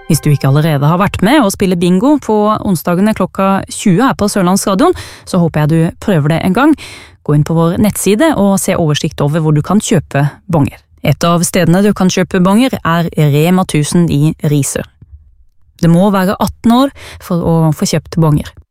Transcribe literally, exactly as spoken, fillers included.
Hvis du ikke allerede har vært med og spille bingo på onsdagene klokka tjue her på Sørlandsradion, så håper jeg du prøver det en gang. Gå inn på vår nettside og se oversikt over hvor du kan kjøpe bonger. Et av stedene du kan kjøpe bonger er Rema tusen i Risør. Det må være atten år for å få kjøpt bonger.